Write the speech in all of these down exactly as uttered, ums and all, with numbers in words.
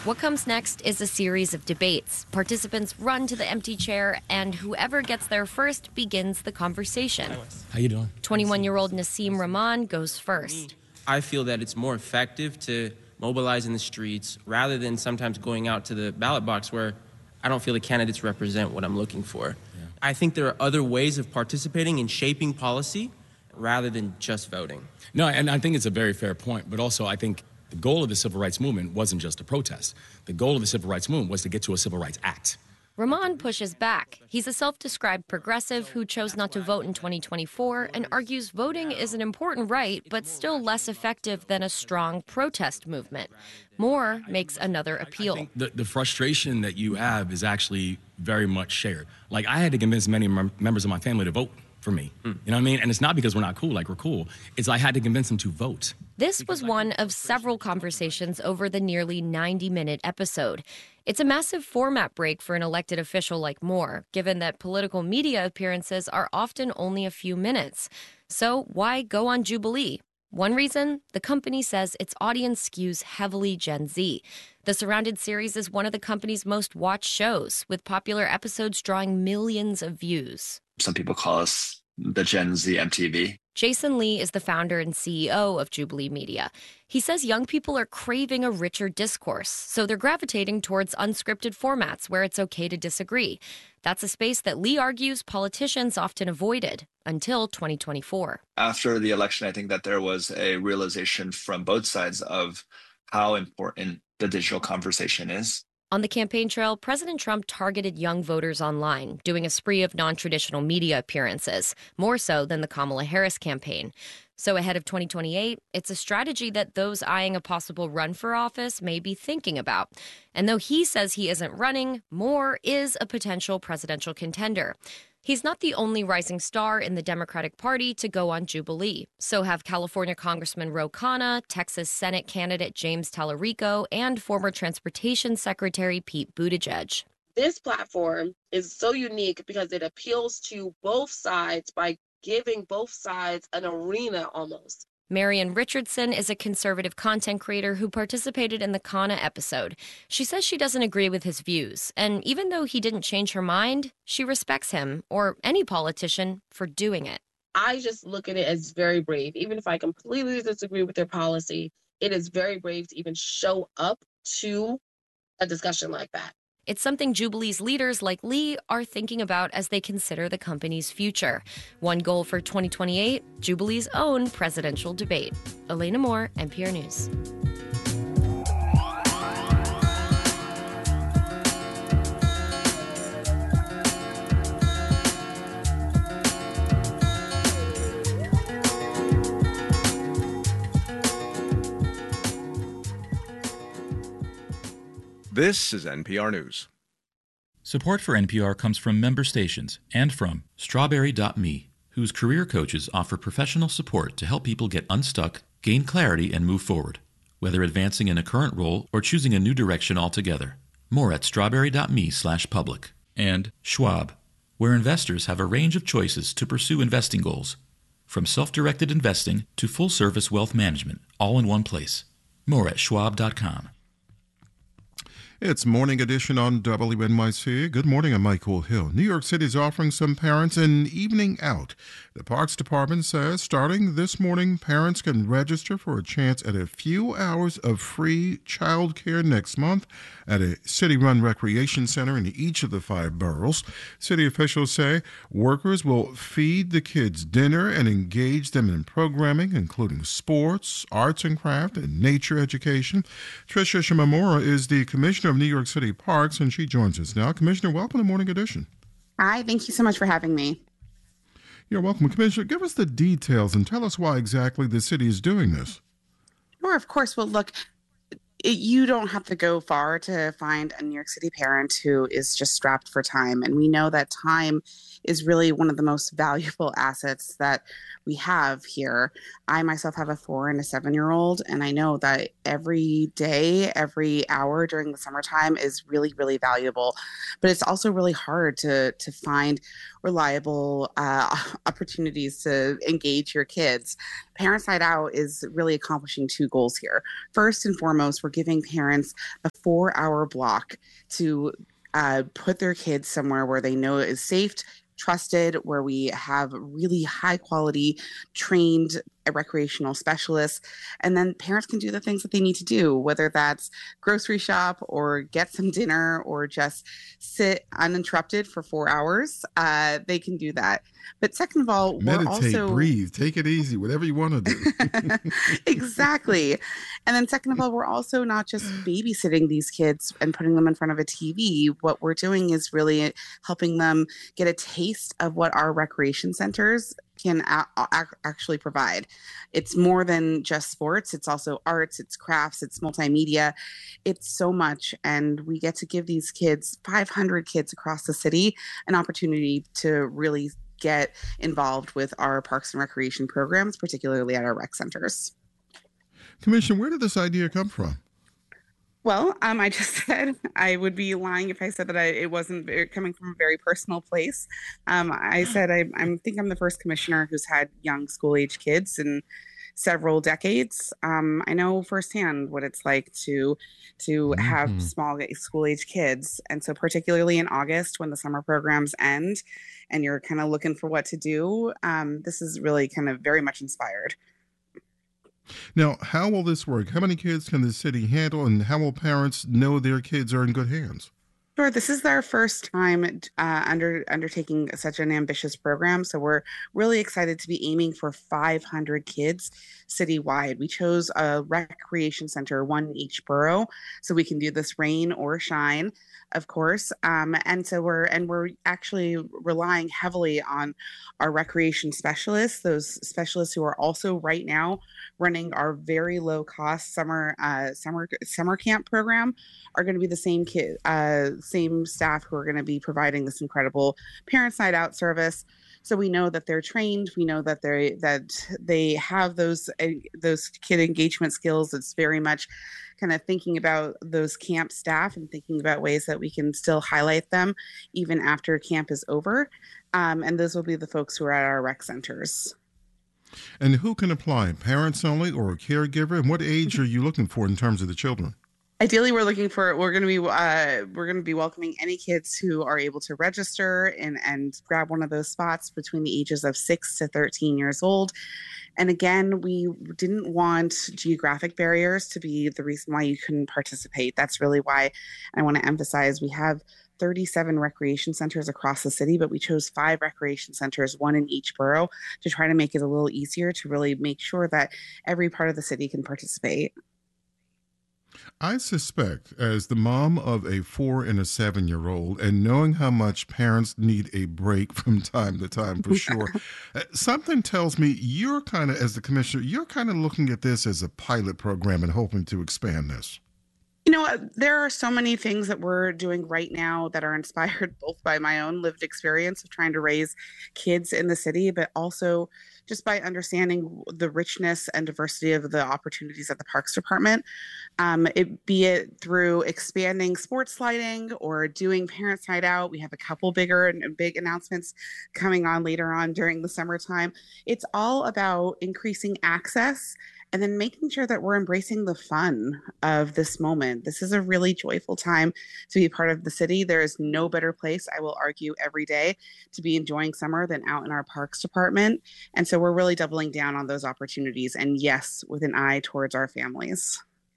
What comes next is a series of debates. Participants run to the empty chair, and whoever gets there first begins the conversation. How you doing? twenty-one-year-old Nassim Rahman goes first. I feel that it's more effective to mobilize in the streets rather than sometimes going out to the ballot box where I don't feel the candidates represent what I'm looking for. Yeah. I think there are other ways of participating in shaping policy rather than just voting. No, and I think it's a very fair point, but also I think the goal of the civil rights movement wasn't just a protest. The goal of the civil rights movement was to get to a civil rights act. Rahman pushes back. He's a self-described progressive who chose not to vote in twenty twenty-four and argues voting is an important right, but still less effective than a strong protest movement. Moore makes another appeal. I think the, the frustration that you have is actually very much shared. Like, I had to convince many mem- members of my family to vote for me. Mm. You know what I mean? And it's not because we're not cool, like we're cool. It's I had to convince them to vote. This was one of several conversations over the nearly ninety-minute episode. It's a massive format break for an elected official like Moore, given that political media appearances are often only a few minutes. So why go on Jubilee? One reason, the company says its audience skews heavily Gen Z. The Surrounded series is one of the company's most watched shows, with popular episodes drawing millions of views. Some people call us the Gen Z M T V. Jason Lee is the founder and C E O of Jubilee Media. He says young people are craving a richer discourse, so they're gravitating towards unscripted formats where it's okay to disagree. That's a space that Lee argues politicians often avoided until twenty twenty-four. After the election, I think that there was a realization from both sides of how important the digital conversation is. On the campaign trail, President Trump targeted young voters online, doing a spree of non-traditional media appearances, more so than the Kamala Harris campaign. So ahead of twenty twenty-eight, it's a strategy that those eyeing a possible run for office may be thinking about. And though he says he isn't running, Moore is a potential presidential contender. He's not the only rising star in the Democratic Party to go on Jubilee. So have California Congressman Ro Khanna, Texas Senate candidate James Tallarico, and former Transportation Secretary Pete Buttigieg. This platform is so unique because it appeals to both sides by giving both sides an arena almost. Marian Richardson is a conservative content creator who participated in the Khanna episode. She says she doesn't agree with his views, and even though he didn't change her mind, she respects him, or any politician, for doing it. I just look at it as very brave. Even if I completely disagree with their policy, it is very brave to even show up to a discussion like that. It's something Jubilee's leaders like Lee are thinking about as they consider the company's future. One goal for twenty twenty-eight, Jubilee's own presidential debate. Elena Moore, N P R News. This is N P R News. Support for N P R comes from member stations and from Strawberry dot me, whose career coaches offer professional support to help people get unstuck, gain clarity, and move forward, whether advancing in a current role or choosing a new direction altogether. More at strawberry dot me slash public. And Schwab, where investors have a range of choices to pursue investing goals, from self-directed investing to full-service wealth management, all in one place. More at schwab dot com. It's Morning Edition on W N Y C. Good morning, I'm Michael Hill. New York City is offering some parents an evening out. The Parks Department says starting this morning, parents can register for a chance at a few hours of free child care next month at a city-run recreation center in each of the five boroughs. City officials say workers will feed the kids dinner and engage them in programming, including sports, arts and craft, and nature education. Tricia Shimamura is the commissioner of New York City Parks, and she joins us now. Commissioner, welcome to Morning Edition. Hi, thank you so much for having me. You're welcome. Commissioner, give us the details and tell us why exactly the city is doing this. Sure, of course. Well, look, it, you don't have to go far to find a New York City parent who is just strapped for time. And we know that time is really one of the most valuable assets that we have here. I myself have a four and a seven-year-old, and I know that every day, every hour during the summertime is really, really valuable. But it's also really hard to to find reliable uh, opportunities to engage your kids. Parents Night Out is really accomplishing two goals here. First and foremost, we're giving parents a four-hour block to uh, put their kids somewhere where they know it is safe, trusted, where we have really high quality trained recreational specialists, and then parents can do the things that they need to do, whether that's grocery shop or get some dinner or just sit uninterrupted for four hours. Uh, they can do that. But second of all, meditate, we're also breathe, take it easy, whatever you want to do. Exactly. And then second of all, we're also not just babysitting these kids and putting them in front of a T V. What we're doing is really helping them get a taste of what our recreation centers can a- a- actually provide. It's more than just sports. It's also arts, it's crafts, it's multimedia. It's so much. And we get to give these kids, five hundred kids across the city, an opportunity to really get involved with our parks and recreation programs, particularly at our rec centers. Commissioner, where did this idea come from? Well, um, I just said I would be lying if I said that I, it wasn't very, coming from a very personal place. Um, I said I, I think I'm the first commissioner who's had young school-age kids in several decades. Um, I know firsthand what it's like to to mm-hmm. have small school-age kids, and so particularly in August when the summer programs end, and you're kind of looking for what to do. Um, this is really kind of very much inspired. Now, how will this work? How many kids can the city handle, and how will parents know their kids are in good hands? Sure. This is our first time uh, under undertaking such an ambitious program. So we're really excited to be aiming for five hundred kids citywide. We chose a recreation center, one in each borough, so we can do this rain or shine, of course. Um, and so we're and we're actually relying heavily on our recreation specialists, those specialists who are also right now running our very low cost summer uh, summer summer camp program, are going to be the same kid, uh, same staff who are going to be providing this incredible Parents Night Out service. So we know that they're trained. We know that they that they have those uh, those kid engagement skills. It's very much kind of thinking about those camp staff and thinking about ways that we can still highlight them even after camp is over. Um, and those will be the folks who are at our rec centers. And who can apply? Parents only or a caregiver? And what age are you looking for in terms of the children? Ideally, we're looking for, we're going to be, uh, we're going to be welcoming any kids who are able to register and, and grab one of those spots between the ages of six to thirteen years old. And again, we didn't want geographic barriers to be the reason why you couldn't participate. That's really why I want to emphasize we have thirty-seven recreation centers across the city, but we chose five recreation centers, one in each borough, to try to make it a little easier to really make sure that every part of the city can participate. I suspect, as the mom of a four and a seven-year-old, and knowing how much parents need a break from time to time, for sure, something tells me you're kind of, as the commissioner, you're kind of looking at this as a pilot program and hoping to expand this. You know, there are so many things that we're doing right now that are inspired both by my own lived experience of trying to raise kids in the city, but also just by understanding the richness and diversity of the opportunities at the Parks Department, um, it, be it through expanding sports sliding or doing Parents Night Out. We have a couple bigger and big announcements coming on later on during the summertime. It's all about increasing access and then making sure that we're embracing the fun of this moment. This is a really joyful time to be part of the city. There is no better place, I will argue, every day to be enjoying summer than out in our Parks Department. And so we're really doubling down on those opportunities. And yes, with an eye towards our families.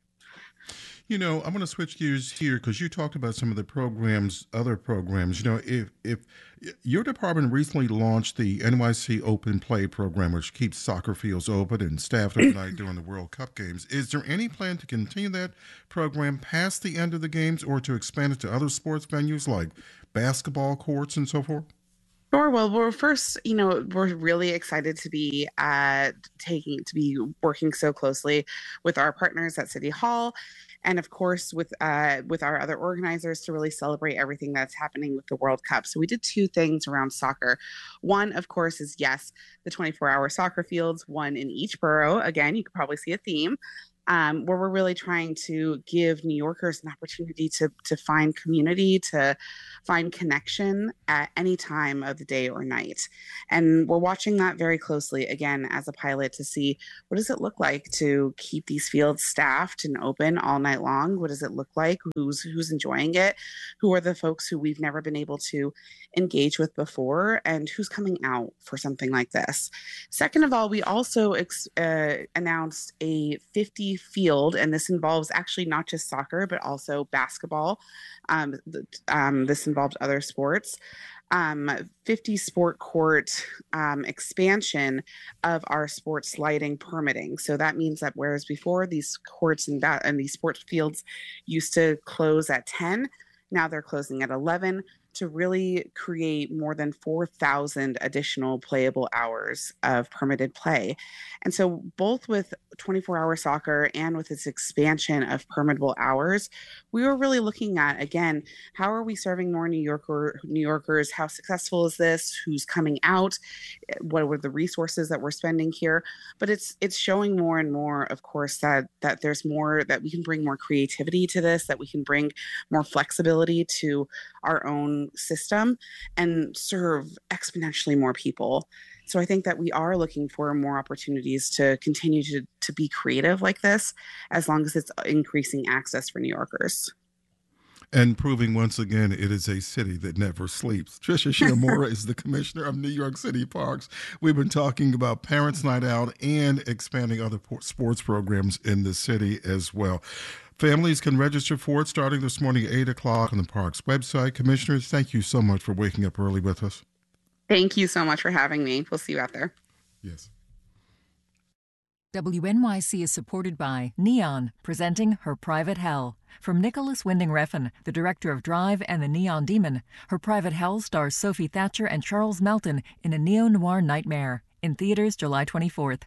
You know, I'm going to switch gears here because you talked about some of the programs, other programs. You know, if if your department recently launched the N Y C Open Play program, which keeps soccer fields open and staffed overnight during the World Cup games, is there any plan to continue that program past the end of the games or to expand it to other sports venues like basketball courts and so forth? Sure. Well, we're first, you know, we're really excited to be uh, taking, to be working so closely with our partners at City Hall. And of course, with uh, with our other organizers to really celebrate everything that's happening with the World Cup. So we did two things around soccer. One, of course, is yes, the twenty-four hour soccer fields, one in each borough. Again, you could probably see a theme. um, where we're really trying to give New Yorkers an opportunity to to find community, to find connection at any time of the day or night. And we're watching that very closely, again, as a pilot, to see what does it look like to keep these fields staffed and open all night long? What does it look like? Who's who's enjoying it? Who are the folks who we've never been able to engage with before? And who's coming out for something like this? Second of all, we also ex- uh, announced a fifty field, and this involves actually not just soccer, but also basketball. Um, um, this involved other sports. Um, fifty sport court um, expansion of our sports lighting permitting. So that means that whereas before these courts and, that, and these sports fields used to close at ten, now they're closing at eleven, to really create more than four thousand additional playable hours of permitted play. And so both with twenty-four hour soccer and with its expansion of permittable hours, we were really looking at, again, how are we serving more New Yorker, New Yorkers? How successful is this? Who's coming out? What were the resources that we're spending here? But it's it's showing more and more, of course, that that there's more, that we can bring more creativity to this, that we can bring more flexibility to our own system and serve exponentially more people. So I think that we are looking for more opportunities to continue to, to be creative like this, as long as it's increasing access for New Yorkers. And proving once again it is a city that never sleeps. Tricia Shinomura is the commissioner of New York City Parks. We've been talking about Parents Night Out and expanding other sports programs in the city as well. Families can register for it starting this morning at eight o'clock on the park's website. Commissioners, thank you so much for waking up early with us. Thank you so much for having me. We'll see you out there. Yes. W N Y C is supported by Neon, presenting Her Private Hell. From Nicholas Winding Refn, the director of Drive and The Neon Demon, Her Private Hell stars Sophie Thatcher and Charles Melton in a neo-noir nightmare. In theaters July twenty-fourth.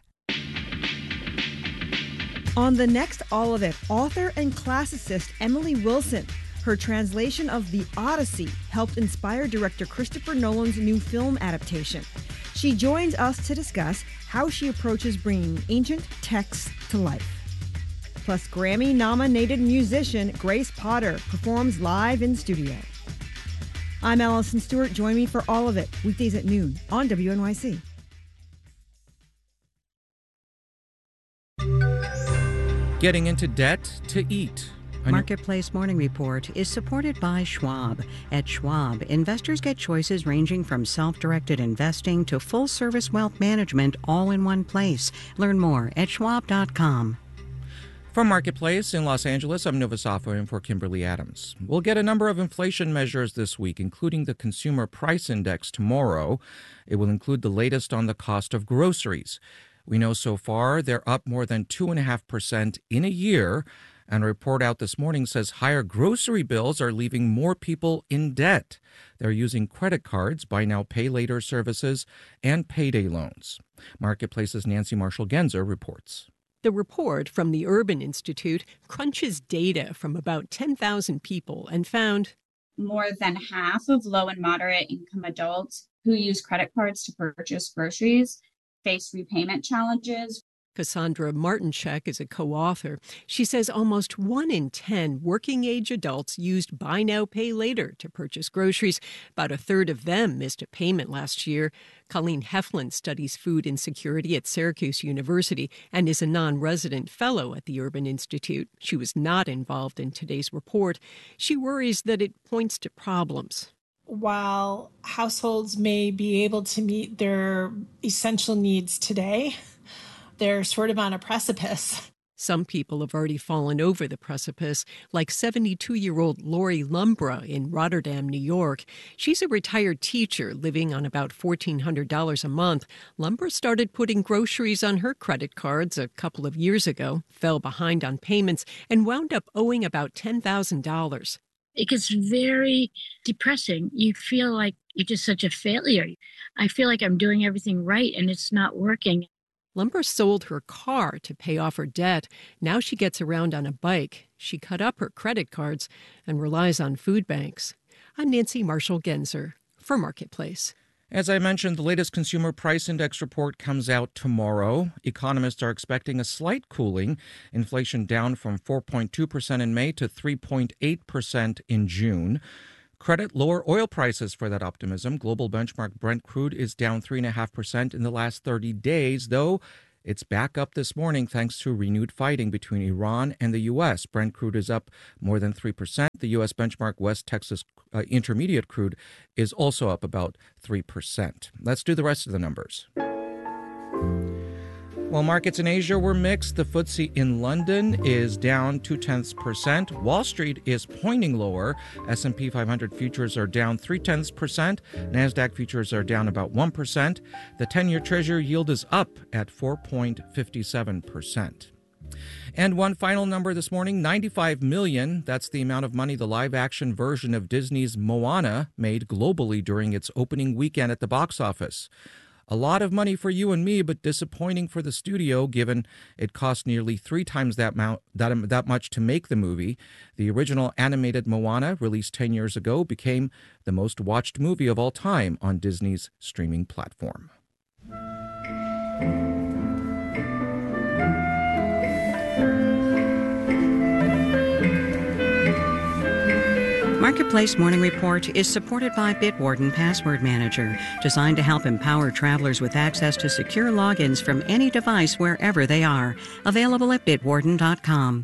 On the next All of It, author and classicist Emily Wilson. Her translation of The Odyssey helped inspire director Christopher Nolan's new film adaptation. She joins us to discuss how she approaches bringing ancient texts to life. Plus, Grammy-nominated musician Grace Potter performs live in studio. I'm Allison Stewart. Join me for All of It, weekdays at noon on W N Y C. Getting into debt to eat. Marketplace Morning Report is supported by Schwab. At Schwab, investors get choices ranging from self-directed investing to full-service wealth management all in one place. Learn more at schwab dot com. From Marketplace in Los Angeles, I'm Nova Safo in for Kimberly Adams. We'll get a number of inflation measures this week, including the Consumer Price Index tomorrow. It will include the latest on the cost of groceries. We know so far they're up more than two point five percent in a year. And a report out this morning says higher grocery bills are leaving more people in debt. They're using credit cards, buy now, pay later services, and payday loans. Marketplace's Nancy Marshall-Genzer reports. The report from the Urban Institute crunches data from about ten thousand people and found more than half of low and moderate income adults who use credit cards to purchase groceries face repayment challenges. Cassandra Martinchek is a co-author. She says almost one in ten working-age adults used buy now, pay later to purchase groceries. About a third of them missed a payment last year. Colleen Heflin studies food insecurity at Syracuse University and is a non-resident fellow at the Urban Institute. She was not involved in today's report. She worries that it points to problems. While households may be able to meet their essential needs today, they're sort of on a precipice. Some people have already fallen over the precipice, like seventy-two-year-old Lori Lumbra in Rotterdam, New York. She's a retired teacher living on about fourteen hundred dollars a month. Lumbra started putting groceries on her credit cards a couple of years ago, fell behind on payments, and wound up owing about ten thousand dollars. It gets very depressing. You feel like you're just such a failure. I feel like I'm doing everything right and it's not working. Lumber sold her car to pay off her debt. Now she gets around on a bike. She cut up her credit cards and relies on food banks. I'm Nancy Marshall-Genzer for Marketplace. As I mentioned, the latest Consumer Price Index report comes out tomorrow. Economists are expecting a slight cooling, inflation down from four point two percent in May to three point eight percent in June. Credit lower oil prices for that optimism. Global benchmark Brent crude is down three point five percent in the last thirty days, though it's back up this morning thanks to renewed fighting between Iran and the U S. Brent crude is up more than three percent. The U S benchmark West Texas uh, Intermediate crude is also up about three percent. Let's do the rest of the numbers. While markets in Asia were mixed, the F T S E in London is down two-tenths percent. Wall Street is pointing lower. S and P five hundred futures are down three-tenths percent. NASDAQ futures are down about one percent. The ten-year Treasury yield is up at four point five seven percent. And one final number this morning, ninety-five million dollars. That's the amount of money the live-action version of Disney's Moana made globally during its opening weekend at the box office. A lot of money for you and me, but disappointing for the studio, given it cost nearly three times that, amount, that, that much to make the movie. The original animated Moana, released ten years ago, became the most watched movie of all time on Disney's streaming platform. Marketplace Morning Report is supported by Bitwarden Password Manager, designed to help empower travelers with access to secure logins from any device wherever they are. Available at bitwarden dot com.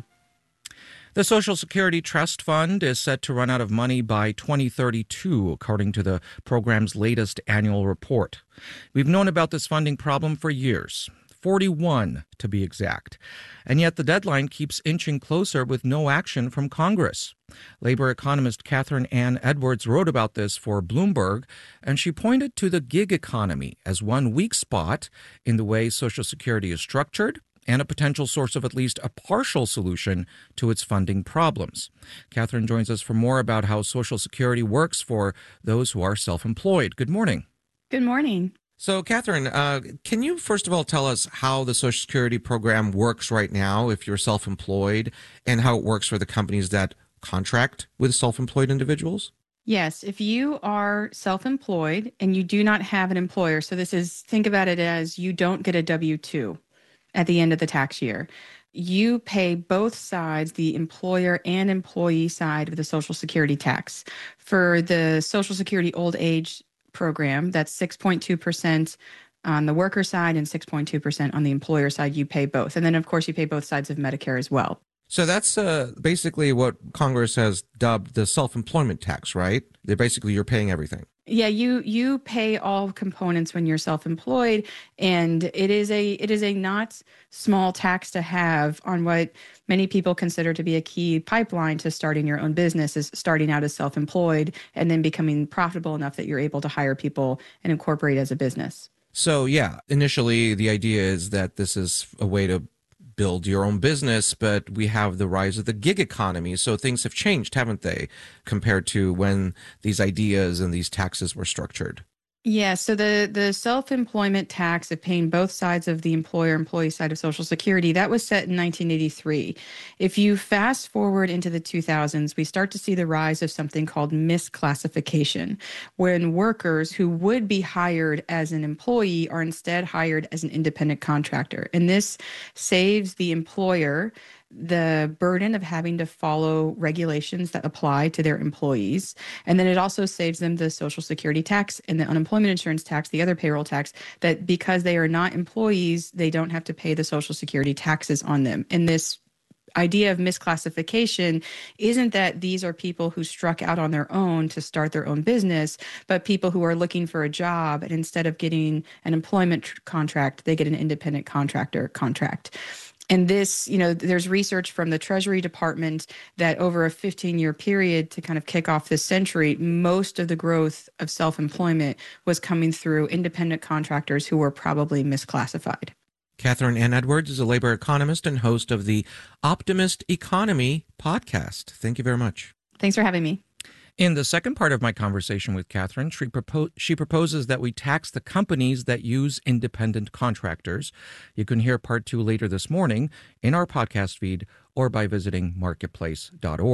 The Social Security Trust Fund is set to run out of money by twenty thirty-two, according to the program's latest annual report. We've known about this funding problem for years. forty-one to be exact. And yet the deadline keeps inching closer with no action from Congress. Labor economist Catherine Ann Edwards wrote about this for Bloomberg, and she pointed to the gig economy as one weak spot in the way Social Security is structured and a potential source of at least a partial solution to its funding problems. Catherine joins us for more about how Social Security works for those who are self-employed. Good morning. Good morning. So, Catherine, uh, can you first of all tell us how the Social Security program works right now if you're self-employed, and how it works for the companies that contract with self-employed individuals? Yes, if you are self-employed and you do not have an employer, so this is, think about it as you don't get a W two at the end of the tax year. You pay both sides, the employer and employee side of the Social Security tax. For the Social Security old age program, that's six point two percent on the worker side and six point two percent on the employer side. You pay both. And then, of course, you pay both sides of Medicare as well. So that's uh, basically what Congress has dubbed the self-employment tax, right? They're basically, you're paying everything. Yeah, you you pay all components when you're self-employed, and it is a it is a not small tax to have on what many people consider to be a key pipeline to starting your own business, is starting out as self-employed and then becoming profitable enough that you're able to hire people and incorporate as a business. So yeah, initially the idea is that this is a way to build your own business, but we have the rise of the gig economy. So things have changed, haven't they, compared to when these ideas and these taxes were structured? Yeah, so the, the self-employment tax of paying both sides of the employer-employee side of Social Security, that was set in nineteen eighty-three. If you fast forward into the two thousands, we start to see the rise of something called misclassification, when workers who would be hired as an employee are instead hired as an independent contractor. And this saves the employer the burden of having to follow regulations that apply to their employees. And then it also saves them the Social Security tax and the unemployment insurance tax, the other payroll tax, that because they are not employees, they don't have to pay the Social Security taxes on them. And this idea of misclassification isn't that these are people who struck out on their own to start their own business, but people who are looking for a job, and instead of getting an employment tr- contract, they get an independent contractor contract. And this, you know, there's research from the Treasury Department that over a fifteen-year period to kind of kick off this century, most of the growth of self-employment was coming through independent contractors who were probably misclassified. Catherine Ann Edwards is a labor economist and host of the Optimist Economy podcast. Thank you very much. Thanks for having me. In the second part of my conversation with Catherine, she, propo- she proposes that we tax the companies that use independent contractors. You can hear part two later this morning in our podcast feed or by visiting marketplace dot org.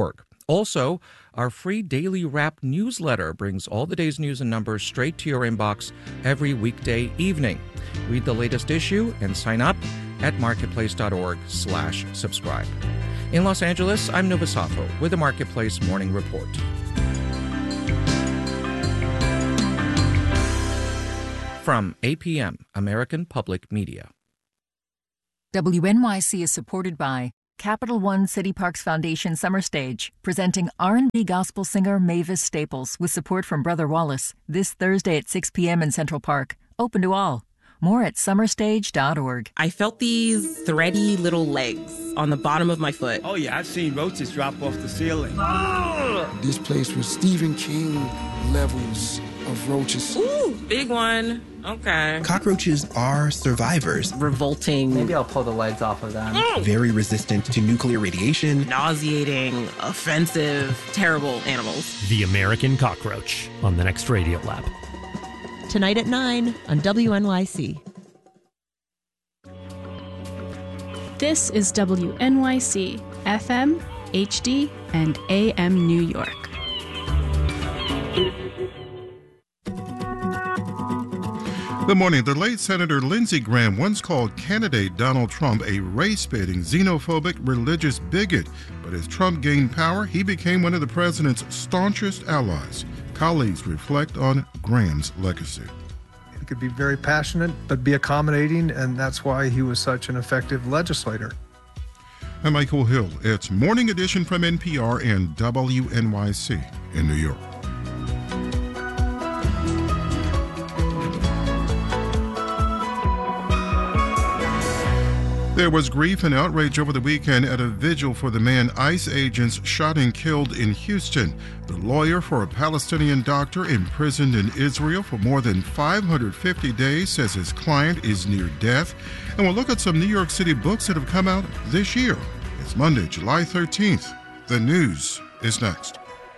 Also, our free daily wrap newsletter brings all the day's news and numbers straight to your inbox every weekday evening. Read the latest issue and sign up at marketplace.org slash subscribe. In Los Angeles, I'm Nova Safo with the Marketplace Morning Report. From A P M, American Public Media. W N Y C is supported by Capital One City Parks Foundation Summer Stage, presenting R and B gospel singer Mavis Staples with support from Brother Wallace this Thursday at six p.m. in Central Park. Open to all. More at summer stage dot org. I felt these thready little legs on the bottom of my foot. Oh, yeah, I've seen roaches drop off the ceiling. This place was Stephen King levels of roaches. Ooh, big one. Okay. Cockroaches are survivors. Revolting. Maybe I'll pull the legs off of them. Mm. Very resistant to nuclear radiation. Nauseating, offensive, terrible animals. The American Cockroach on the next Radio Lab. Tonight at nine on W N Y C. This is W N Y C, F M, H D, and A M New York. Good morning. The late Senator Lindsey Graham once called candidate Donald Trump a race-baiting, xenophobic, religious bigot. But as Trump gained power, he became one of the president's staunchest allies. Colleagues reflect on Graham's legacy. He could be very passionate, but be accommodating, and that's why he was such an effective legislator. I'm Michael Hill. It's Morning Edition from N P R and W N Y C in New York. There was grief and outrage over the weekend at a vigil for the man ICE agents shot and killed in Houston. The lawyer for a Palestinian doctor imprisoned in Israel for more than five hundred fifty days says his client is near death. And we'll look at some New York City books that have come out this year. It's Monday, July thirteenth. The news is next.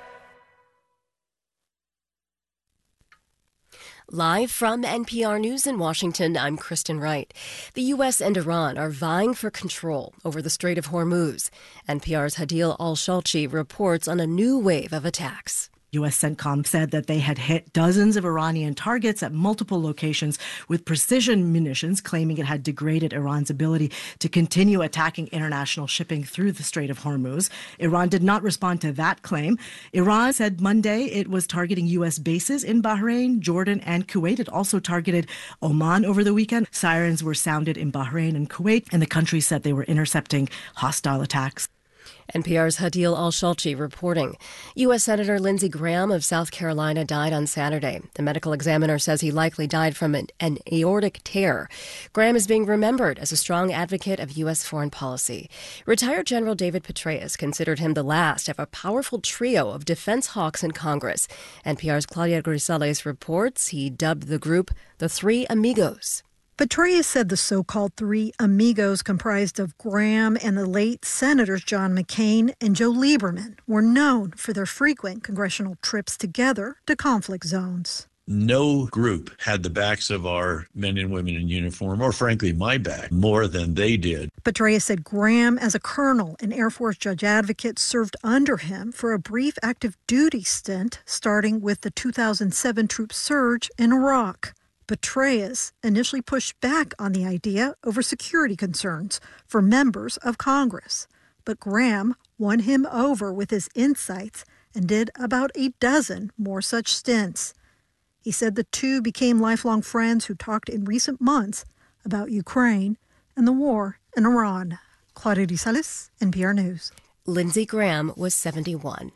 Live from N P R News in Washington, I'm Kristen Wright. The U S and Iran are vying for control over the Strait of Hormuz. N P R's Hadil Al-Shalchi reports on a new wave of attacks. U S CENTCOM said that they had hit dozens of Iranian targets at multiple locations with precision munitions, claiming it had degraded Iran's ability to continue attacking international shipping through the Strait of Hormuz. Iran did not respond to that claim. Iran said Monday it was targeting U S bases in Bahrain, Jordan, and Kuwait. It also targeted Oman over the weekend. Sirens were sounded in Bahrain and Kuwait, and the country said they were intercepting hostile attacks. N P R's Hadil Al-Shalchi reporting. U S Senator Lindsey Graham of South Carolina died on Saturday. The medical examiner says he likely died from an, an aortic tear. Graham is being remembered as a strong advocate of U S foreign policy. Retired General David Petraeus considered him the last of a powerful trio of defense hawks in Congress. N P R's Claudia Grisales reports he dubbed the group the Three Amigos. Petraeus said the so-called Three Amigos, comprised of Graham and the late Senators John McCain and Joe Lieberman, were known for their frequent congressional trips together to conflict zones. No group had the backs of our men and women in uniform, or frankly, my back, more than they did. Petraeus said Graham, as a colonel and Air Force judge advocate, served under him for a brief active duty stint, starting with the two thousand seven troop surge in Iraq. Petraeus initially pushed back on the idea over security concerns for members of Congress. But Graham won him over with his insights and did about a dozen more such stints. He said the two became lifelong friends who talked in recent months about Ukraine and the war in Iran. Claudia Grisales, N P R News. Lindsey Graham was seventy-one.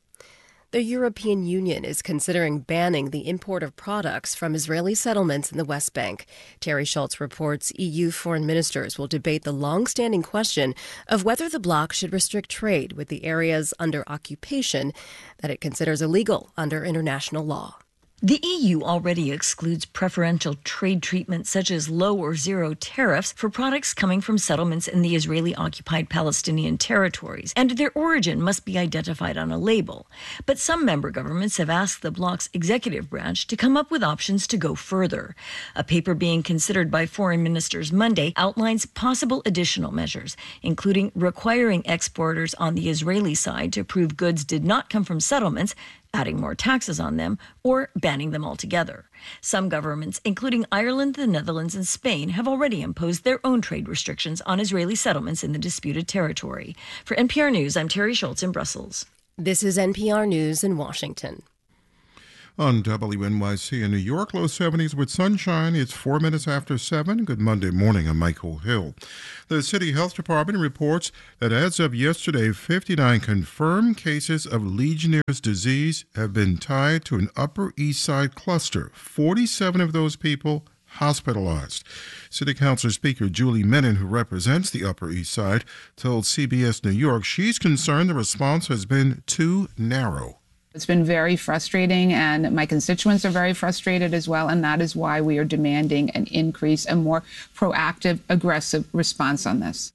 The European Union is considering banning the import of products from Israeli settlements in the West Bank. Terry Schultz reports E U foreign ministers will debate the long-standing question of whether the bloc should restrict trade with the areas under occupation that it considers illegal under international law. The E U already excludes preferential trade treatment such as low or zero tariffs for products coming from settlements in the Israeli-occupied Palestinian territories, and their origin must be identified on a label. But some member governments have asked the bloc's executive branch to come up with options to go further. A paper being considered by foreign ministers Monday outlines possible additional measures, including requiring exporters on the Israeli side to prove goods did not come from settlements, adding more taxes on them, or banning them altogether. Some governments, including Ireland, the Netherlands, and Spain, have already imposed their own trade restrictions on Israeli settlements in the disputed territory. For N P R News, I'm Terry Schultz in Brussels. This is N P R News in Washington. On W N Y C in New York, low seventies with sunshine. It's four minutes after seven. Good Monday morning. I'm Michael Hill. The City Health Department reports that as of yesterday, fifty-nine confirmed cases of Legionnaire's disease have been tied to an Upper East Side cluster. forty-seven of those people hospitalized. City Council Speaker Julie Menin, who represents the Upper East Side, told C B S New York she's concerned the response has been too narrow. It's been very frustrating, and my constituents are very frustrated as well, and that is why we are demanding an increase, a more proactive, aggressive response on this.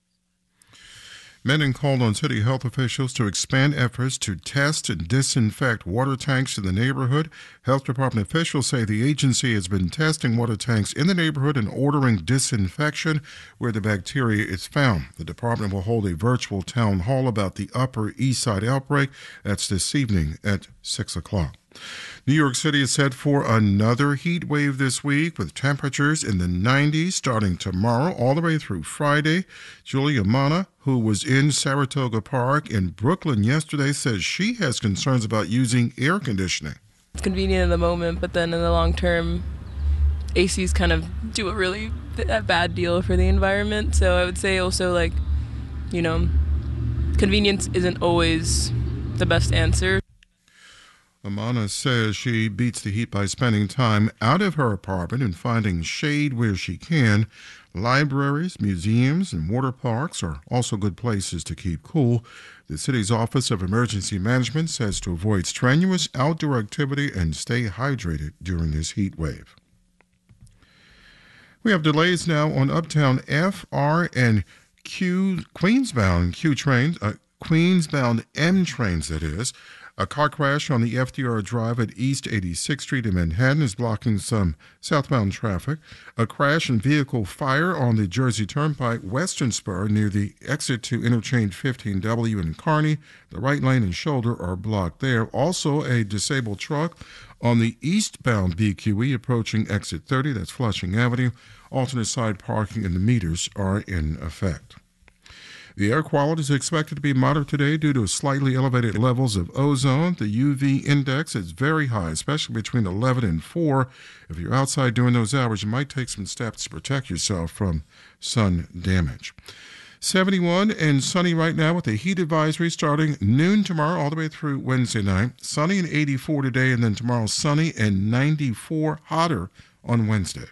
Menin called on city health officials to expand efforts to test and disinfect water tanks in the neighborhood. Health Department officials say the agency has been testing water tanks in the neighborhood and ordering disinfection where the bacteria is found. The department will hold a virtual town hall about the Upper East Side outbreak. That's this evening at six o'clock. New York City is set for another heat wave this week with temperatures in the nineties starting tomorrow all the way through Friday. Julia Mana, who was in Saratoga Park in Brooklyn yesterday, says she has concerns about using air conditioning. It's convenient in the moment, but then in the long term, A Cs kind of do a really a bad deal for the environment. So I would say also, like, you know, convenience isn't always the best answer. Amana says she beats the heat by spending time out of her apartment and finding shade where she can. Libraries, museums, and water parks are also good places to keep cool. The city's Office of Emergency Management says to avoid strenuous outdoor activity and stay hydrated during this heat wave. We have delays now on Uptown F, R, and Q, Queensbound Q trains, uh, Queensbound M trains, that is. A car crash on the F D R Drive at East eighty-sixth Street in Manhattan is blocking some southbound traffic. A crash and vehicle fire on the Jersey Turnpike Western Spur near the exit to Interchange fifteen W in Kearny. The right lane and shoulder are blocked there. Also, a disabled truck on the eastbound B Q E approaching exit thirty, that's Flushing Avenue. Alternate side parking and the meters are in effect. The air quality is expected to be moderate today due to slightly elevated levels of ozone. The U V index is very high, especially between eleven and four. If you're outside during those hours, you might take some steps to protect yourself from sun damage. seventy-one and sunny right now with a heat advisory starting noon tomorrow all the way through Wednesday night. Sunny and eighty-four today, and then tomorrow sunny and ninety-four hotter on Wednesday.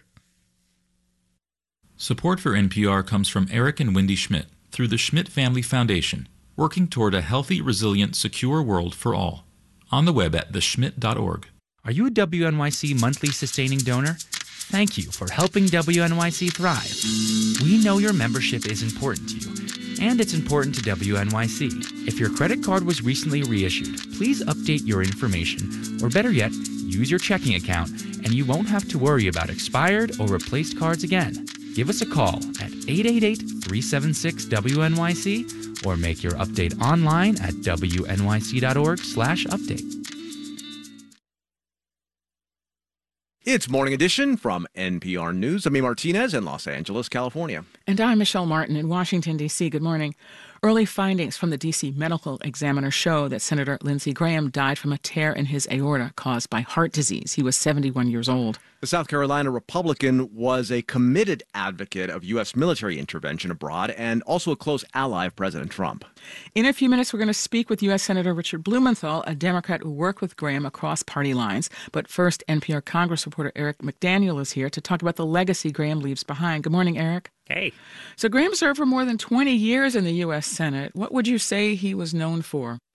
Support for N P R comes from Eric and Wendy Schmidt through the Schmidt Family Foundation, working toward a healthy, resilient, secure world for all. On the web at the schmidt dot org. Are you a W N Y C monthly sustaining donor? Thank you for helping W N Y C thrive. We know your membership is important to you, and it's important to W N Y C. If your credit card was recently reissued, please update your information, or better yet, use your checking account, and you won't have to worry about expired or replaced cards again. Give us a call at eight eight eight, three seven six, W N Y C or make your update online at W N Y C dot org slash update. It's Morning Edition from N P R News. I'm A. Martinez in Los Angeles, California. And I'm Michelle Martin in Washington, D C Good morning. Early findings from the D C Medical Examiner show that Senator Lindsey Graham died from a tear in his aorta caused by heart disease. He was seventy-one years old. The South Carolina Republican was a committed advocate of U S military intervention abroad and also a close ally of President Trump. In a few minutes, we're going to speak with U S Senator Richard Blumenthal, a Democrat who worked with Graham across party lines. But first, N P R Congress reporter Eric McDaniel is here to talk about the legacy Graham leaves behind. Good morning, Eric. Hey. So Graham served for more than twenty years in the U S Senate. What would you say he was known for?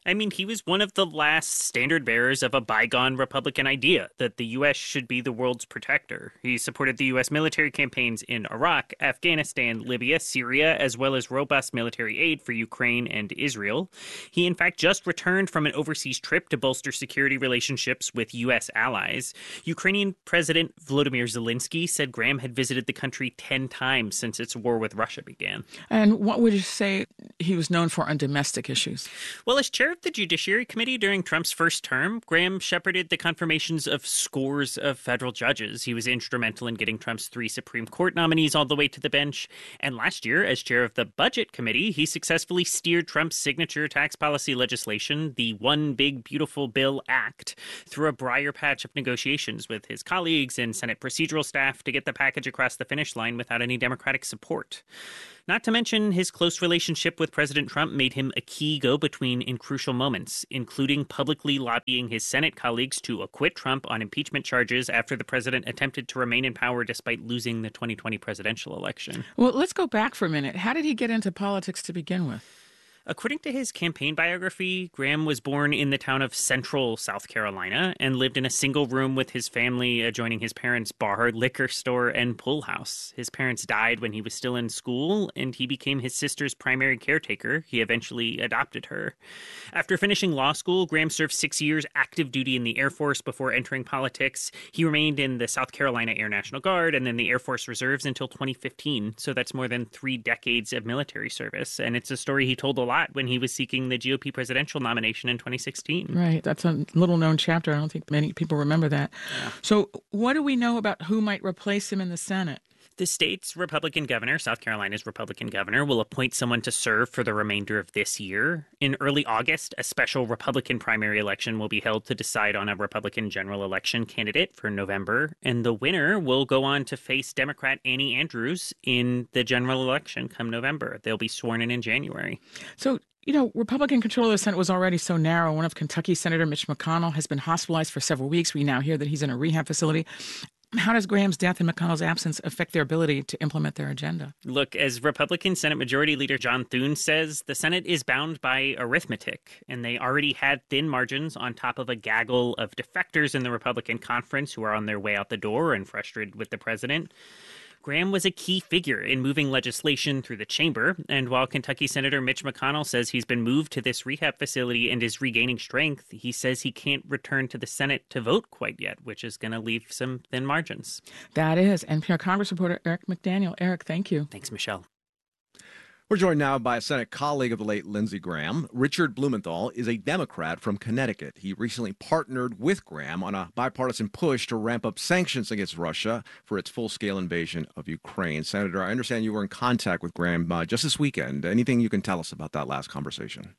I mean, he was one of the last standard bearers of a bygone Republican idea that the U S should be the world's protector. He supported the U S military campaigns in Iraq, Afghanistan, Libya, Syria, as well as robust military aid for Ukraine and Israel. He, in fact, just returned from an overseas trip to bolster security relationships with U S allies. Ukrainian President Volodymyr Zelensky said Graham had visited the country ten times since its war with Russia began. And what would you say he was known for on domestic issues? Well, as chair of the Judiciary Committee during Trump's first term, Graham shepherded the confirmations of scores of federal judges. He was instrumental in getting Trump's three Supreme Court nominees all the way to the bench. And last year, as chair of the Budget Committee, he successfully steered Trump's signature tax policy legislation, the One Big Beautiful Bill Act, through a briar patch of negotiations with his colleagues and Senate procedural staff to get the package across the finish line without any Democratic support. Not to mention, his close relationship with President Trump made him a key go-between in crucial moments, including publicly lobbying his Senate colleagues to acquit Trump on impeachment charges after the president attempted to remain in power despite losing the twenty twenty presidential election. Well, let's go back for a minute. How did he get into politics to begin with? According to his campaign biography, Graham was born in the town of Central, South Carolina, and lived in a single room with his family adjoining his parents' bar, liquor store, and pool house. His parents died when he was still in school, and he became his sister's primary caretaker. He eventually adopted her. After finishing law school, Graham served six years active duty in the Air Force before entering politics. He remained in the South Carolina Air National Guard and then the Air Force Reserves until twenty fifteen. So that's more than three decades of military service. And it's a story he told a lot when he was seeking the G O P presidential nomination in twenty sixteen. Right. That's a little-known chapter. I don't think many people remember that. Yeah. So what do we know about who might replace him in the Senate? The state's Republican governor, South Carolina's Republican governor, will appoint someone to serve for the remainder of this year. In early August, a special Republican primary election will be held to decide on a Republican general election candidate for November, and the winner will go on to face Democrat Annie Andrews in the general election come November. They'll be sworn in in January. So, you know, Republican control of the Senate was already so narrow. One of Kentucky Senator Mitch McConnell has been hospitalized for several weeks. We now hear that he's in a rehab facility. How does Graham's death and McConnell's absence affect their ability to implement their agenda? Look, as Republican Senate Majority Leader John Thune says, the Senate is bound by arithmetic, and they already had thin margins on top of a gaggle of defectors in the Republican conference who are on their way out the door and frustrated with the president. Graham was a key figure in moving legislation through the chamber, and while Kentucky Senator Mitch McConnell says he's been moved to this rehab facility and is regaining strength, he says he can't return to the Senate to vote quite yet, which is going to leave some thin margins. That is. N P R Congress reporter Eric McDaniel. Eric, thank you. Thanks, Michelle. We're joined now by a Senate colleague of the late Lindsey Graham. Richard Blumenthal is a Democrat from Connecticut. He recently partnered with Graham on a bipartisan push to ramp up sanctions against Russia for its full-scale invasion of Ukraine. Senator, I understand you were in contact with Graham uh, just this weekend. Anything you can tell us about that last conversation?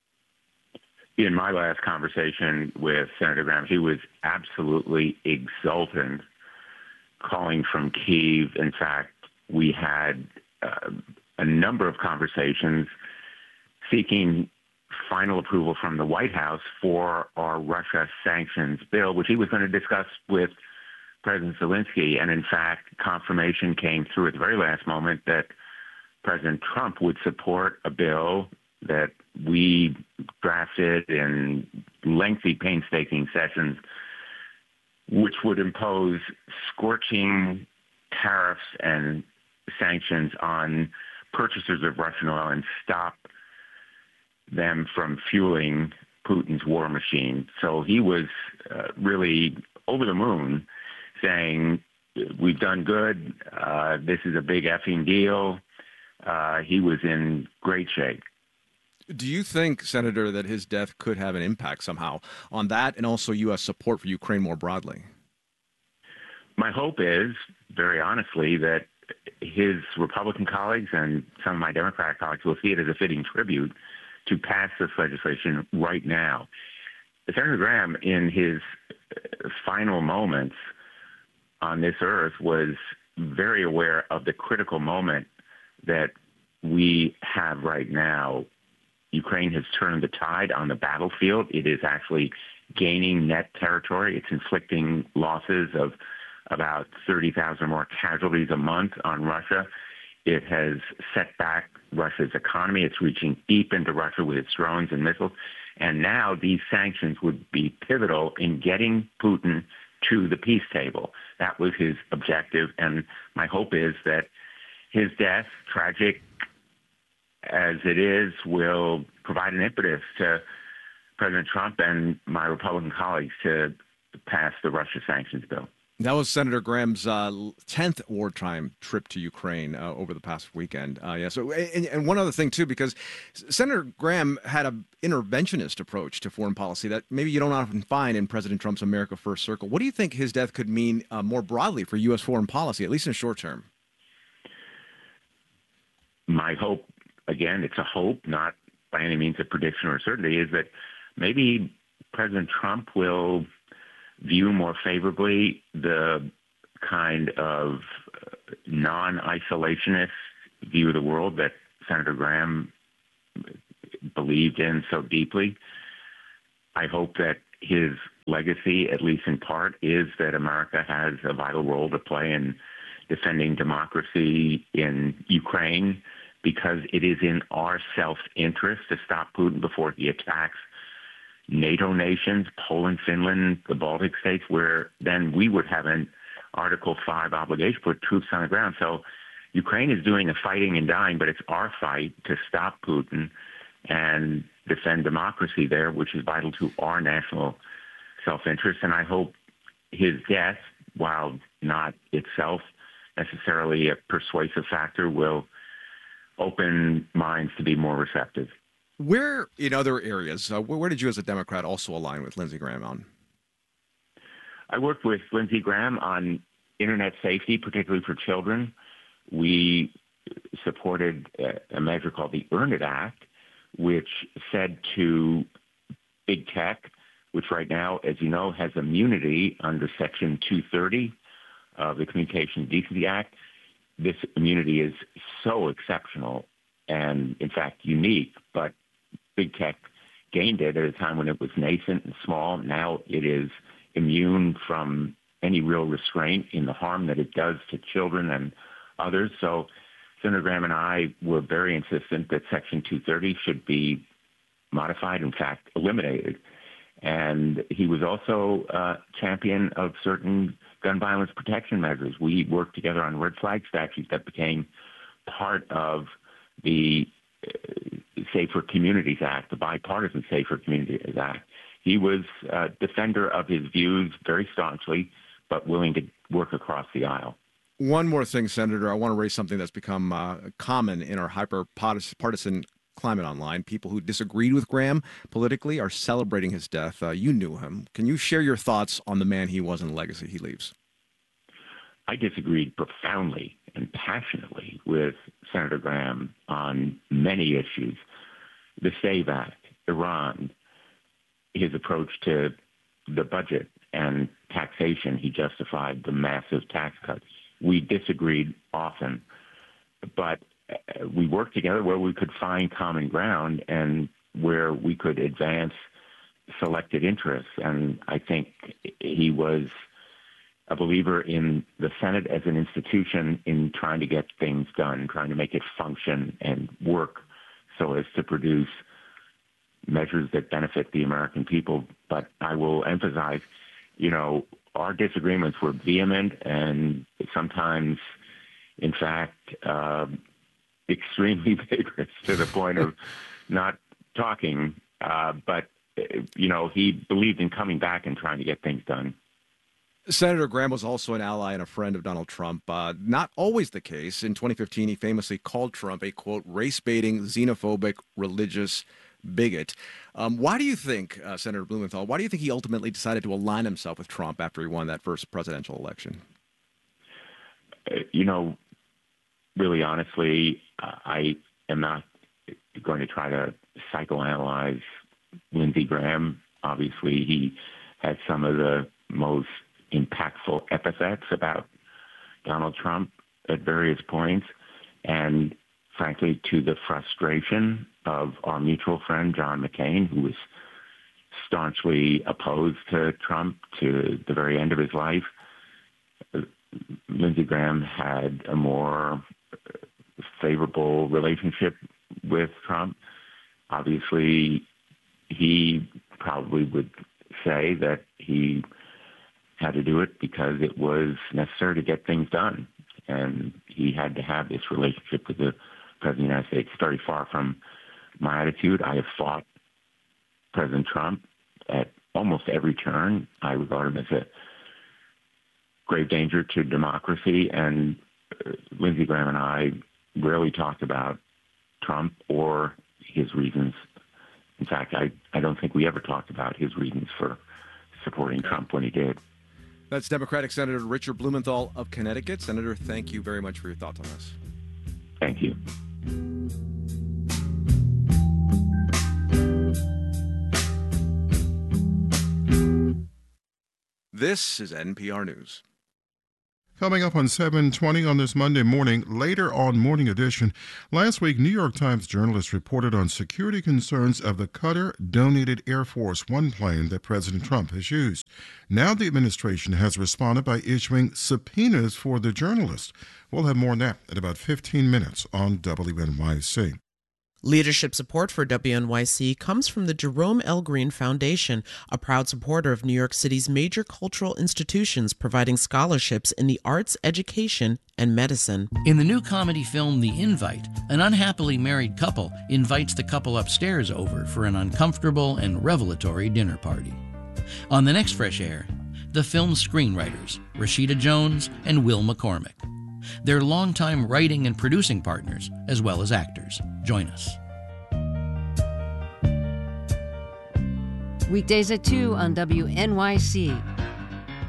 In my last conversation with Senator Graham, he was absolutely exultant, calling from Kyiv. In fact, we had uh, a number of conversations seeking final approval from the White House for our Russia sanctions bill, which he was going to discuss with President Zelensky. And in fact, confirmation came through at the very last moment that President Trump would support a bill that we drafted in lengthy, painstaking sessions, which would impose scorching tariffs and sanctions on purchasers of Russian oil and stop them from fueling Putin's war machine. So he was uh, really over the moon, saying, we've done good, uh, this is a big effing deal. Uh, he was in great shape. Do you think, Senator, that his death could have an impact somehow on that and also U S support for Ukraine more broadly? My hope is, very honestly, that his Republican colleagues and some of my Democratic colleagues will see it as a fitting tribute to pass this legislation right now. Senator Graham, in his final moments on this earth, was very aware of the critical moment that we have right now. Ukraine has turned the tide on the battlefield. It is actually gaining net territory. It's inflicting losses of about thirty thousand more casualties a month on Russia. It has set back Russia's economy. It's reaching deep into Russia with its drones and missiles. And now these sanctions would be pivotal in getting Putin to the peace table. That was his objective. And my hope is that his death, tragic as it is, will provide an impetus to President Trump and my Republican colleagues to pass the Russia sanctions bill. That was Senator Graham's uh, tenth wartime trip to Ukraine uh, over the past weekend. Uh, yeah. So, and, and one other thing too, because Senator Graham had an interventionist approach to foreign policy that maybe you don't often find in President Trump's America First circle. What do you think his death could mean uh, more broadly for U S foreign policy, at least in the short term? My hope, again, it's a hope, not by any means a prediction or a certainty, is that maybe President Trump will view more favorably the kind of non-isolationist view of the world that Senator Graham believed in so deeply. I hope that his legacy, at least in part, is that America has a vital role to play in defending democracy in Ukraine, because it is in our self-interest to stop Putin before he attacks NATO nations, Poland, Finland, the Baltic states, where then we would have an Article five obligation to put troops on the ground. So Ukraine is doing the fighting and dying, but it's our fight to stop Putin and defend democracy there, which is vital to our national self-interest. And I hope his death, while not itself necessarily a persuasive factor, will open minds to be more receptive. Where, in other areas, uh, where did you as a Democrat also align with Lindsey Graham on? I worked with Lindsey Graham on internet safety, particularly for children. We supported a measure called the Earn It Act, which said to big tech, which right now, as you know, has immunity under Section two thirty of the Communications Decency Act. This immunity is so exceptional and, in fact, unique, but big tech gained it at a time when it was nascent and small. Now it is immune from any real restraint in the harm that it does to children and others. So Senator Graham and I were very insistent that Section two thirty should be modified, in fact, eliminated. And he was also a champion of certain gun violence protection measures. We worked together on red flag statutes that became part of the Safer Communities Act, the bipartisan Safer Communities Act. He was a defender of his views very staunchly, but willing to work across the aisle. One more thing, Senator. I want to raise something that's become uh, common in our hyper-partisan climate online. People who disagreed with Graham politically are celebrating his death. Uh, you knew him. Can you share your thoughts on the man he was and the legacy he leaves? I disagreed profoundly and passionately with Senator Graham on many issues. The SAVE Act, Iran, his approach to the budget and taxation. He justified the massive tax cuts. We disagreed often, but we worked together where we could find common ground and where we could advance selected interests. And I think he was a believer in the Senate as an institution in trying to get things done, trying to make it function and work so as to produce measures that benefit the American people. But I will emphasize, you know, our disagreements were vehement and sometimes, in fact, uh, extremely vigorous to the point of not talking. Uh, but, you know, he believed in coming back and trying to get things done. Senator Graham was also an ally and a friend of Donald Trump. Uh, not always the case. In twenty fifteen, he famously called Trump a, quote, race-baiting, xenophobic, religious bigot. Um, why do you think, uh, Senator Blumenthal, why do you think he ultimately decided to align himself with Trump after he won that first presidential election? Uh, you know, really honestly, uh, I am not going to try to psychoanalyze Lindsey Graham. Obviously, he had some of the most impactful epithets about Donald Trump at various points, and frankly, to the frustration of our mutual friend, John McCain, who was staunchly opposed to Trump to the very end of his life. Lindsey Graham had a more favorable relationship with Trump. Obviously, he probably would say that he had to do it because it was necessary to get things done. And he had to have this relationship with the President of the United States. It's very far from my attitude. I have fought President Trump at almost every turn. I regard him as a grave danger to democracy, and uh, Lindsey Graham and I rarely talked about Trump or his reasons. In fact, I, I don't think we ever talked about his reasons for supporting Trump when he did. That's Democratic Senator Richard Blumenthal of Connecticut. Senator, thank you very much for your thoughts on this. Thank you. This is N P R News. Coming up on seven twenty on this Monday morning, later on Morning Edition, last week New York Times journalists reported on security concerns of the Qatar-donated Air Force One plane that President Trump has used. Now the administration has responded by issuing subpoenas for the journalists. We'll have more on that in about fifteen minutes on W N Y C. Leadership support for W N Y C comes from the Jerome L. Green Foundation, a proud supporter of New York City's major cultural institutions providing scholarships in the arts, education, and medicine. In the new comedy film The Invite, an unhappily married couple invites the couple upstairs over for an uncomfortable and revelatory dinner party. On the next Fresh Air, the film's screenwriters, Rashida Jones and Will McCormick. They're longtime writing and producing partners, as well as actors. Join us. Weekdays at two on W N Y C.